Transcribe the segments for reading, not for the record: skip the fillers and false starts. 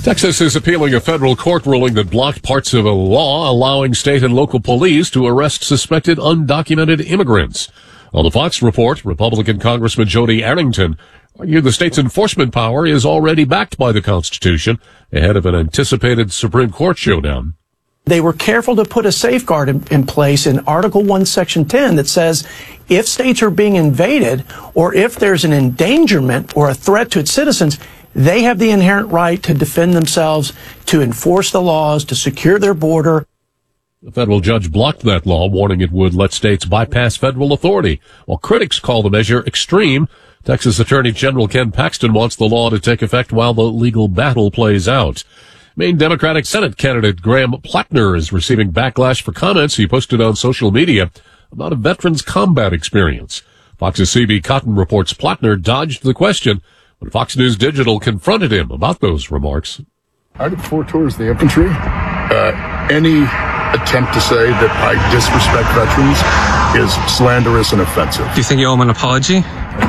Texas is appealing a federal court ruling that blocked parts of a law allowing state and local police to arrest suspected undocumented immigrants. On the Fox report, Republican Congressman Joni Arrington argued the state's enforcement power is already backed by the Constitution ahead of an anticipated Supreme Court showdown. They were careful to put a safeguard in place in Article 1, Section 10 that says if states are being invaded or if there's an endangerment or a threat to its citizens, they have the inherent right to defend themselves, to enforce the laws, to secure their border. The federal judge blocked that law, warning it would let states bypass federal authority. While critics call the measure extreme, Texas Attorney General Ken Paxton wants the law to take effect while the legal battle plays out. Maine Democratic Senate candidate Graham Plattner is receiving backlash for comments he posted on social media about a veteran's combat experience. Fox's C.B. Cotton reports Plattner dodged the question when Fox News Digital confronted him about those remarks. I did 4 tours of the infantry. Any attempt to say that I disrespect veterans is slanderous and offensive. Do you think you owe him an apology?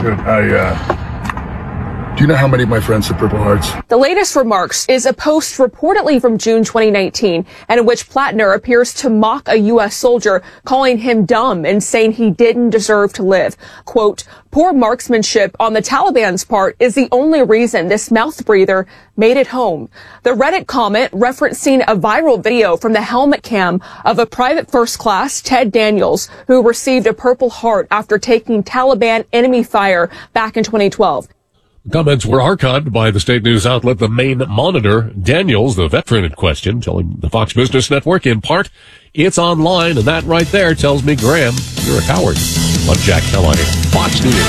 Do you know how many of my friends have Purple Hearts? The latest remarks is a post reportedly from June 2019, and in which Plattner appears to mock a U.S. soldier, calling him dumb and saying he didn't deserve to live. Quote, poor marksmanship on the Taliban's part is the only reason this mouth breather made it home. The Reddit comment referencing a viral video from the helmet cam of a Private First Class, Ted Daniels, who received a Purple Heart after taking Taliban enemy fire back in 2012. Comments were archived by the state news outlet The Maine Monitor. Daniels, the veteran in question, telling the Fox Business Network in part, it's online, and that right there tells me, Graham, you're a coward. I'm Jack Kelly, Fox News.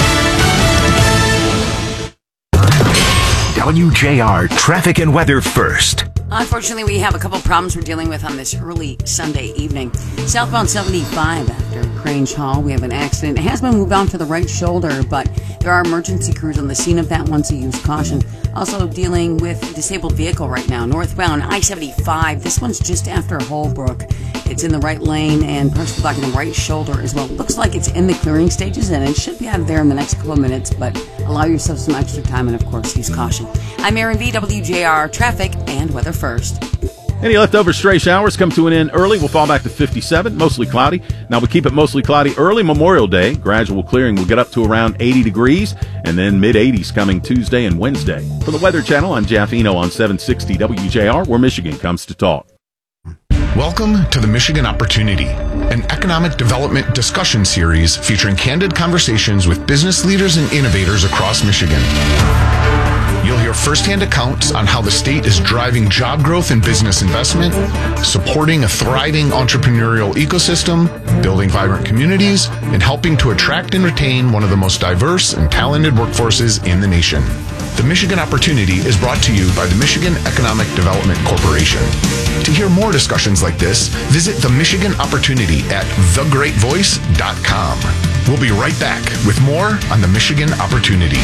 WJR Traffic and Weather First. Unfortunately, we have a couple problems we're dealing with on this early Sunday evening. Southbound 75 after Grange Hall, we have an accident. It has been moved on to the right shoulder, but there are emergency crews on the scene of that one, so use caution. Also dealing with a disabled vehicle right now. Northbound I-75, this one's just after Holbrook. It's in the right lane and partially blocking the right shoulder as well. It looks like it's in the clearing stages, and it should be out of there in the next couple of minutes, but allow yourself some extra time and, of course, use caution. I'm Erin V, WJR Traffic and Weather First. Any leftover stray showers come to an end early. We'll fall back to 57, mostly cloudy. Now we keep it mostly cloudy early Memorial Day. Gradual clearing will get up to around 80 degrees, and then mid-80s coming Tuesday and Wednesday. For the Weather Channel, I'm Jeff Eno on 760 WJR, where Michigan comes to talk. Welcome to the Michigan Opportunity, an economic development discussion series featuring candid conversations with business leaders and innovators across Michigan. You'll hear firsthand accounts on how the state is driving job growth and business investment, supporting a thriving entrepreneurial ecosystem, building vibrant communities, and helping to attract and retain one of the most diverse and talented workforces in the nation. The Michigan Opportunity is brought to you by the Michigan Economic Development Corporation. To hear more discussions like this, visit the Michigan Opportunity at thegreatvoice.com. We'll be right back with more on the Michigan Opportunity.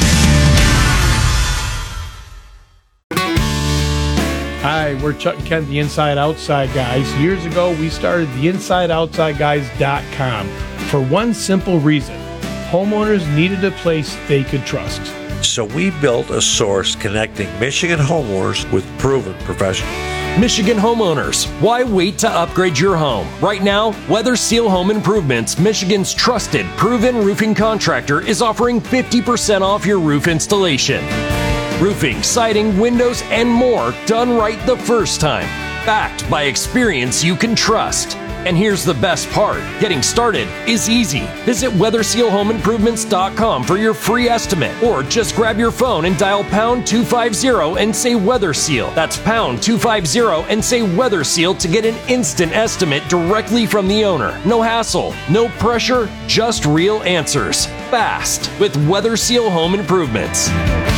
Hi, we're Chuck and Ken, the Inside Outside Guys. Years ago, we started the InsideOutsideGuys.com for one simple reason. Homeowners needed a place they could trust. So we built a source connecting Michigan homeowners with proven professionals. Michigan homeowners, why wait to upgrade your home? Right now, Weather Seal Home Improvements, Michigan's trusted, proven roofing contractor, is offering 50% off your roof installation. Roofing, siding, windows, and more done right the first time. Backed by experience you can trust. And here's the best part. Getting started is easy. Visit WeatherSealHomeImprovements.com for your free estimate. Or just grab your phone and dial pound 250 and say Weather Seal. That's pound 250 and say Weather Seal to get an instant estimate directly from the owner. No hassle, no pressure, just real answers. Fast with Weather Seal Home Improvements.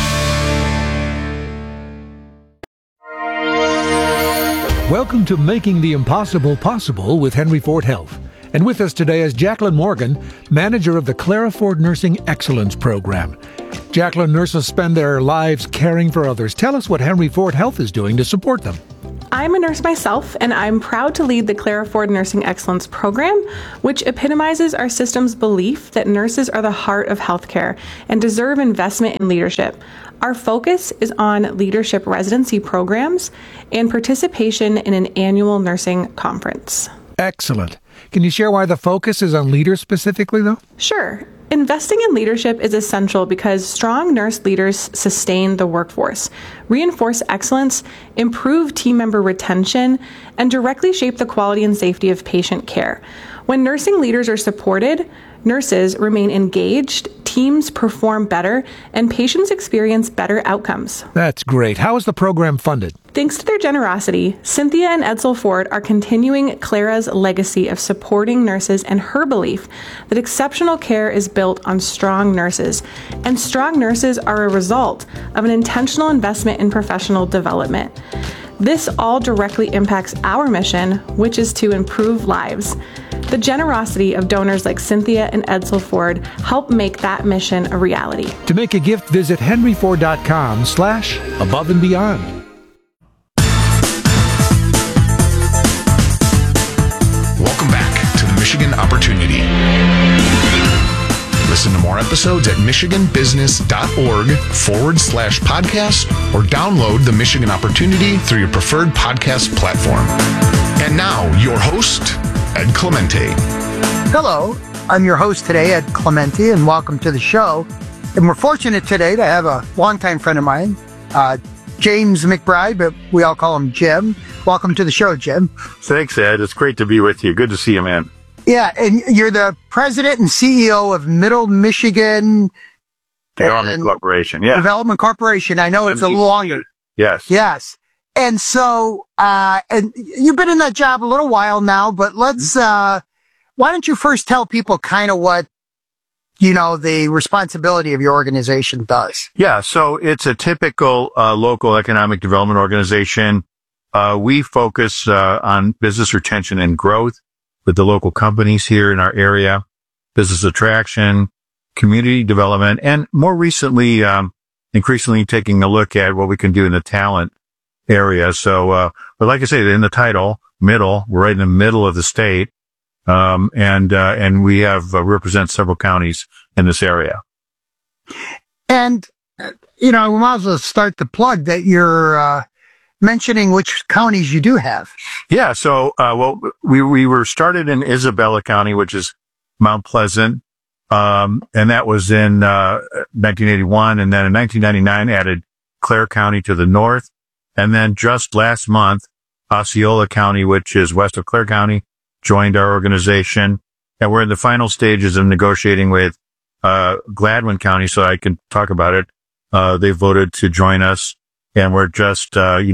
Welcome to Making the Impossible Possible with Henry Ford Health. And with us today is Jacqueline Morgan, manager of the Clara Ford Nursing Excellence Program. Jacqueline, nurses spend their lives caring for others. Tell us what Henry Ford Health is doing to support them. I'm a nurse myself, and I'm proud to lead the Clara Ford Nursing Excellence Program, which epitomizes our system's belief that nurses are the heart of healthcare and deserve investment in leadership. Our focus is on leadership residency programs and participation in an annual nursing conference. Excellent. Can you share why the focus is on leaders specifically, though? Sure. Investing in leadership is essential because strong nurse leaders sustain the workforce, reinforce excellence, improve team member retention, and directly shape the quality and safety of patient care. When nursing leaders are supported, nurses remain engaged, teams perform better, and patients experience better outcomes. That's great. How is the program funded? Thanks to their generosity, Cynthia and Edsel Ford are continuing Clara's legacy of supporting nurses and her belief that exceptional care is built on strong nurses, and strong nurses are a result of an intentional investment in professional development. This all directly impacts our mission, which is to improve lives. The generosity of donors like Cynthia and Edsel Ford help make that mission a reality. To make a gift, visit henryford.com/above-and-beyond. Welcome back to the Michigan Opportunity. Listen to more episodes at michiganbusiness.org/podcast or download the Michigan Opportunity through your preferred podcast platform. And now, your host, Ed Clemente. Hello, I'm your host today, Ed Clemente, and welcome to the show. And we're fortunate today to have a longtime friend of mine, James McBride, but we all call him Jim. Welcome to the show, Jim. Thanks, Ed. It's great to be with you. Good to see you, man. Yeah, and you're the president and CEO of Middle Michigan Development Corporation. Yeah. Development Corporation. I know it's a little longer. Yes. Yes. And so, and you've been in that job a little while now, but let's, why don't you first tell people kind of what, the responsibility of your organization does? Yeah. So it's a typical, local economic development organization. We focus, on business retention and growth with the local companies here in our area, business attraction, community development, and more recently, increasingly taking a look at what we can do in the talent area. So, but like I say, in the title, we're right in the middle of the state. And we have, represent several counties in this area. And, we might as well start the plug that you're, mentioning which counties you do have. Yeah. So, we were started in Isabella County, which is Mount Pleasant. And that was in, 1981. And then in 1999 added Clare County to the north. And then just last month, Osceola County, which is west of Clare County, joined our organization. And we're in the final stages of negotiating with, Gladwin County. So I can talk about it. They voted to join us. And we're just, dotting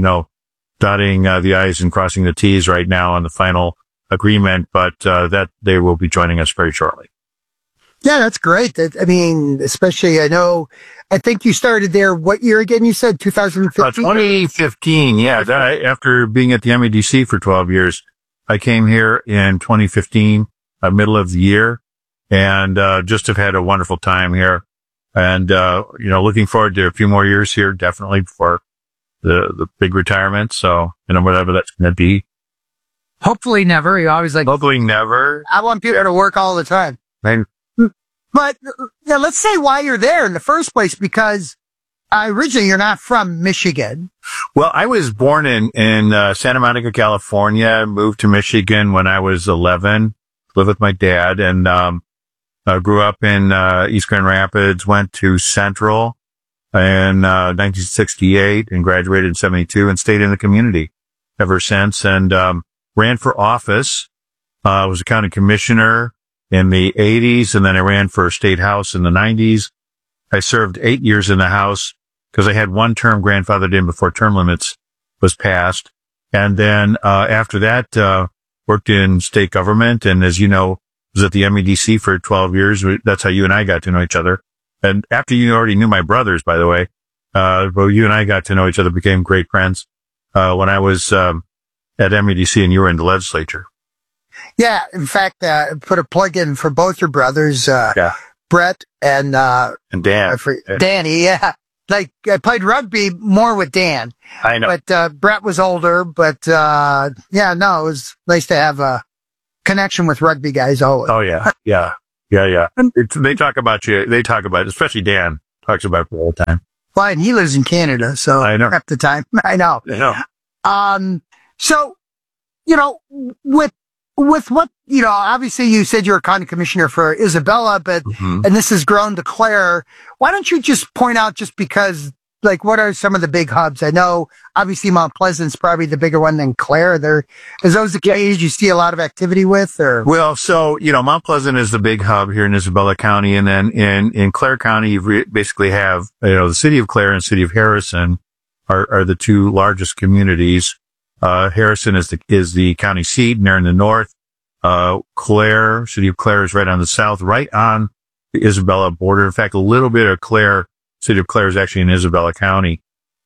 the I's and crossing the T's right now on the final agreement, but that they will be joining us very shortly. Yeah, that's great. Especially, I think you started there, what year again? You said 2015? 2015, yeah. After being at the MEDC for 12 years, I came here in 2015, middle of the year, and just have had a wonderful time here. And, looking forward to a few more years here, definitely before the big retirement. So, whatever that's going to be. Hopefully never. You always hopefully never. I want people to work all the time. But let's say why you're there in the first place, because originally you're not from Michigan. Well, I was born in Santa Monica, California, moved to Michigan when I was 11, lived with my dad, and grew up in East Grand Rapids, went to Central in 1968 and graduated in 72 and stayed in the community ever since, and ran for office. Was a county commissioner in the 80s, and then I ran for a state house in the 90s. I served 8 years in the house because I had one term grandfathered in before term limits was passed. And then after that, worked in state government, and as you know, was at the MEDC for 12 years. That's how you and I got to know each other. And after you already knew my brothers, by the way, well, you and I got to know each other, became great friends, when I was, at MEDC and you were in the legislature. Yeah. In fact, put a plug in for both your brothers, Brett and Dan. Danny. Yeah. like, I played rugby more with Dan. I know. But, Brett was older, but, yeah, no, it was nice to have a connection with rugby guys always. Oh, yeah. Yeah. They talk about you. They talk about, especially Dan talks about it all the time. Well, and he lives in Canada, so I know. half the time. I know. So, with what, obviously you said you're a county commissioner for Isabella, but, and this has grown to Clare. Why don't you just point out, just because, like, what are some of the big hubs? I know, obviously, Mount Pleasant's probably the bigger one than Clare. Is those the cases you see a lot of activity with, or? Well, so, Mount Pleasant is the big hub here in Isabella County. And then in Clare County, you basically have, the city of Clare and city of Harrison are the two largest communities. Harrison is the county seat, and they're in the north. City of Clare is right on the south, right on the Isabella border. In fact, a little bit of city of Clare is actually in Isabella County.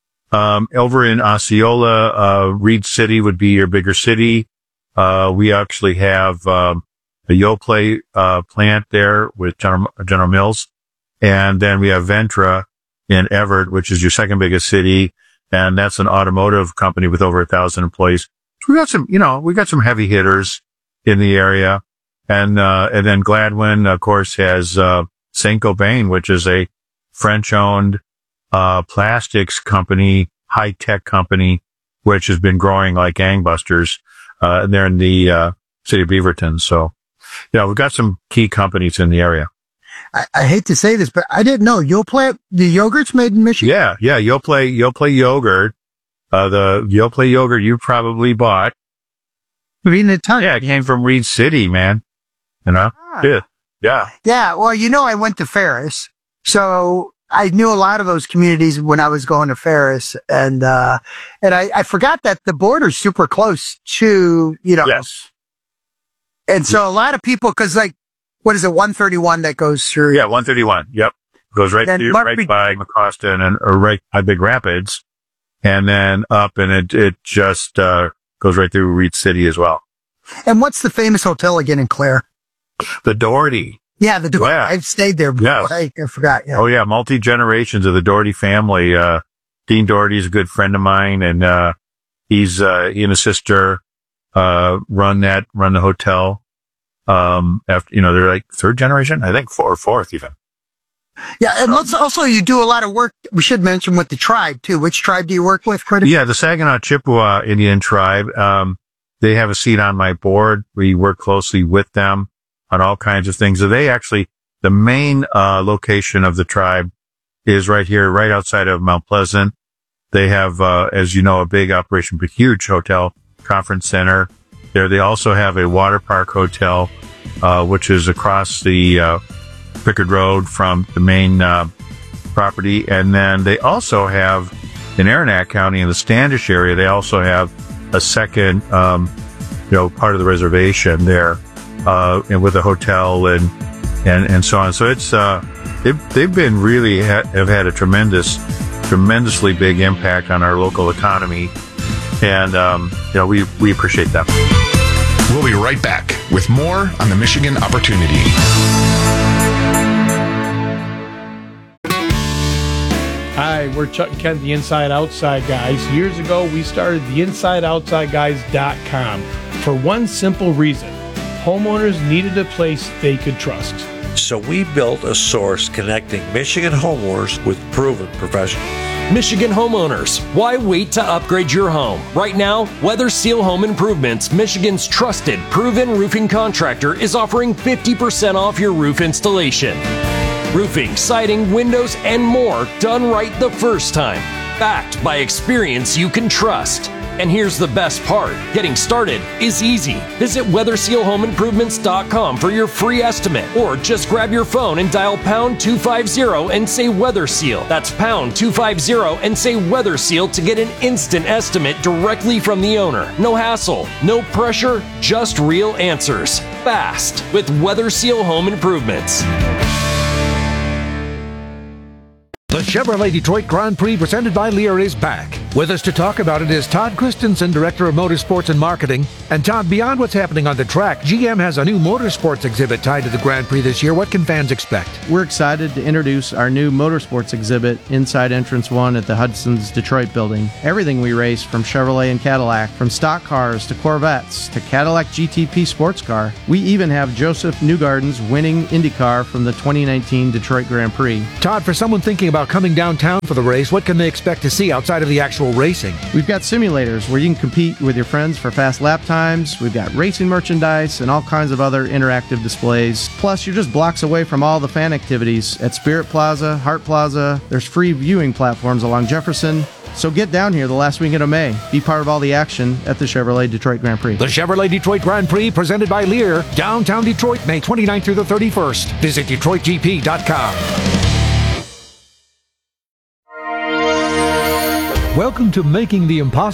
Over in Osceola, Reed City would be your bigger city. We actually have, a Yoplait, plant there with General Mills. And then we have Ventra in Everett, which is your second biggest city. And that's an automotive company with over 1,000 employees. So we got some heavy hitters in the area. And then Gladwin, of course, has, Saint-Gobain, which is a French-owned, plastics company, high-tech company, which has been growing like gangbusters. They're in the, city of Beaverton. So, we've got some key companies in the area. I hate to say this, but I didn't know Yoplait, the yogurt's made in Michigan. Yeah, Yoplait yogurt. The Yoplait yogurt you probably bought. Reading a ton. Yeah, it came from Reed City, man. Yeah. Yeah. Well, I went to Ferris, so I knew a lot of those communities when I was going to Ferris, and I forgot that the border's super close to, Yes. And so a lot of people, cause like, what is it, 131 that goes through? Yeah, 131. Yep. Goes right through, right by McCostin or right by Big Rapids, and then up, and it just, goes right through Reed City as well. And what's the famous hotel again in Clare? The Doherty. Yeah, the Doherty. Yeah. I've stayed there before. Yes. I forgot. Yeah. Oh yeah, multi-generations of the Doherty family. Dean Doherty is a good friend of mine, and he and his sister run the hotel. After they're like third generation, I think, or fourth even. Yeah, and also you do a lot of work. We should mention with the tribe too. Which tribe do you work with, Curtis? Yeah, the Saginaw Chippewa Indian tribe. They have a seat on my board. We work closely with them on all kinds of things. So the main location of the tribe is right here, right outside of Mount Pleasant. They have, as you know, a big operation, but huge hotel, conference center. There, they also have a water park hotel, which is across the Pickard Road from the main property. And then they also have, in Aranac County, in the Standish area, they also have a second, part of the reservation there, and with a hotel and so on. So it's, they've been really have had a tremendously big impact on our local economy. And, we appreciate them. We'll be right back with more on the Michigan Opportunity. Hi, we're Chuck and Ken, the Inside Outside Guys. Years ago, we started the InsideOutsideGuys.com for one simple reason. Homeowners needed a place they could trust. So we built a source connecting Michigan homeowners with proven professionals. Michigan homeowners, why wait to upgrade your home? Right now, Weather Seal Home Improvements, Michigan's trusted, proven roofing contractor, is offering 50% off your roof installation. Roofing, siding, windows, and more done right the first time. Backed by experience you can trust. And here's the best part. Getting started is easy. Visit WeatherSealHomeImprovements.com for your free estimate, or just grab your phone and dial pound 250 and say Weather Seal. That's pound 250 and say Weather Seal to get an instant estimate directly from the owner. No hassle, no pressure, just real answers. Fast with Weather Seal Home Improvements. The Chevrolet Detroit Grand Prix presented by Lear is back. With us to talk about it is Todd Christensen, Director of Motorsports and Marketing. And Todd, beyond what's happening on the track, GM has a new motorsports exhibit tied to the Grand Prix this year. What can fans expect? We're excited to introduce our new motorsports exhibit inside Entrance 1 at the Hudson's Detroit building. Everything we race, from Chevrolet and Cadillac, from stock cars to Corvettes to Cadillac GTP sports car. We even have Joseph Newgarden's winning IndyCar from the 2019 Detroit Grand Prix. Todd, for someone thinking about coming downtown for the race, what can they expect to see outside of the actual racing? We've got simulators where you can compete with your friends for fast lap times. We've got racing merchandise and all kinds of other interactive displays. Plus, you're just blocks away from all the fan activities at Spirit Plaza, Hart Plaza. There's free viewing platforms along Jefferson. So get down here the last weekend of May. Be part of all the action at the Chevrolet Detroit Grand Prix. The Chevrolet Detroit Grand Prix, presented by Lear, downtown Detroit, May 29th through the 31st. Visit DetroitGP.com. Welcome to Making the Impossible